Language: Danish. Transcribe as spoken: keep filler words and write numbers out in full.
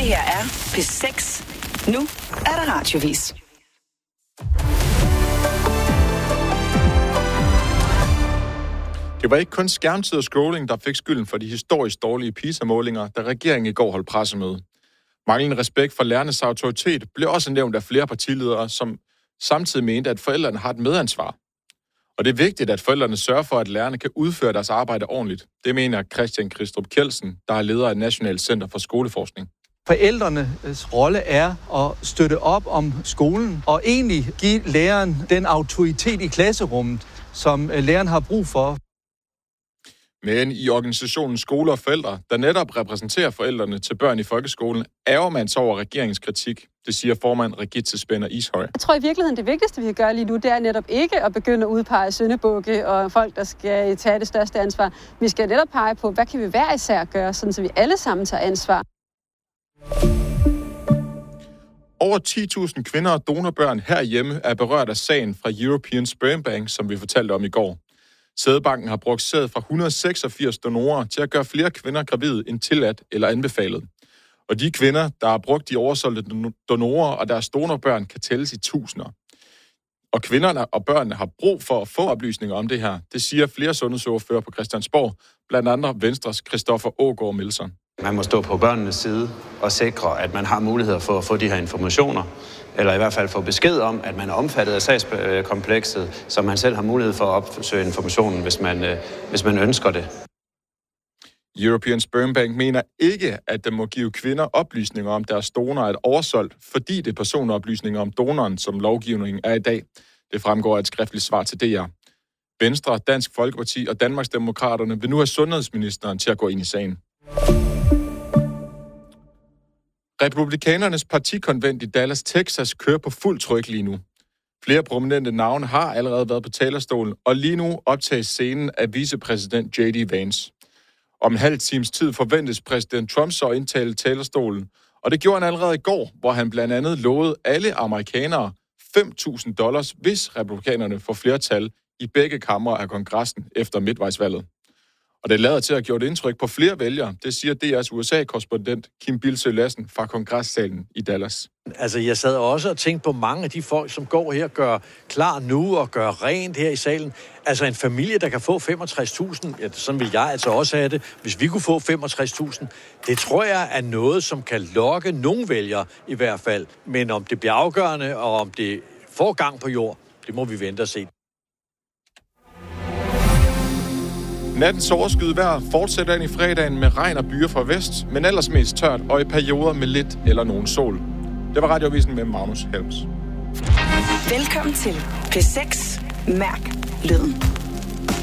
her er P seks. Nu er der radiovis. Det var ikke kun skærmtid og scrolling, der fik skylden for de historisk dårlige PISA-målinger, da regeringen i går holdt pressemøde. Manglende respekt for lærernes autoritet blev også nævnt af flere partiledere, som samtidig mente, at forældrene har et medansvar. Og det er vigtigt, at forældrene sørger for, at lærerne kan udføre deres arbejde ordentligt. Det mener Christian Kristrup Kjeldsen, der er leder af Nationalt Center for Skoleforskning. Forældrenes rolle er at støtte op om skolen og egentlig give læreren den autoritet i klasserummet, som læreren har brug for. Men i organisationen Skole og Forældre, der netop repræsenterer forældrene til børn i folkeskolen, ærger man sig over regeringens kritik. Det siger formand Regitze Spænder Ishøj. Jeg tror i virkeligheden, det vigtigste, vi kan gøre lige nu, det er netop ikke at begynde at udpege syndebukke og folk, der skal tage det største ansvar. Vi skal netop pege på, hvad kan vi hver især gøre, sådan så vi alle sammen tager ansvar. Over ti tusind kvinder og donorbørn herhjemme er berørt af sagen fra European Sperm Bank, som vi fortalte om i går. Sædbanken har brugt sæd fra et hundrede og seksogfirs donorer til at gøre flere kvinder gravide end tilladt eller anbefalet. Og de kvinder, der har brugt de oversolgte donorer og deres donorbørn, kan tælles i tusinder. Og kvinderne og børnene har brug for at få oplysninger om det her. Det siger flere sundhedsordfører på Christiansborg, blandt andre Venstres Christoffer Aagaard Melson. Man må stå på børnenes side og sikre, at man har muligheder for at få de her informationer, eller i hvert fald få besked om, at man er omfattet af sagskomplekset, så man selv har mulighed for at opsøge informationen, hvis man, hvis man ønsker det. European Sperm Bank mener ikke, at den må give kvinder oplysninger om deres donor er oversolgt, fordi det er personoplysninger om donoren, som lovgivningen er i dag. Det fremgår af et skriftligt svar til D R. Venstre, Dansk Folkeparti og Danmarksdemokraterne vil nu have sundhedsministeren til at gå ind i sagen. Republikanernes partikonvent i Dallas, Texas kører på fuld tryk lige nu. Flere prominente navne har allerede været på talerstolen, og lige nu optages scenen af vicepræsident J D Vance. Om en halv times tid forventes præsident Trump så at indtale talerstolen, og det gjorde han allerede i går, hvor han blandt andet lovede alle amerikanere fem tusind dollars, hvis republikanerne får flertal i begge kamre af kongressen efter midtvejsvalget. Og det lader til at have gjort indtryk på flere vælgere. Det siger D R's U S A-korrespondent Kim Bildsøe Lassen fra kongressalen i Dallas. Altså, jeg sad også og tænkte på mange af de folk, som går her og gør klar nu og gør rent her i salen. Altså, en familie, der kan få femogtres tusind, ja, sådan vil jeg altså også have det, hvis vi kunne få femogtres tusind, det tror jeg er noget, som kan lokke nogle vælgere i hvert fald. Men om det bliver afgørende, og om det får gang på jord, det må vi vente og se. Nattens overskyet vejr fortsætter ind i fredagen med regn og byer fra vest, men ellers mest tørt og i perioder med lidt eller nogen sol. Det var Radioavisen med Magnus Helms. Velkommen til P seks. Mærk lyden.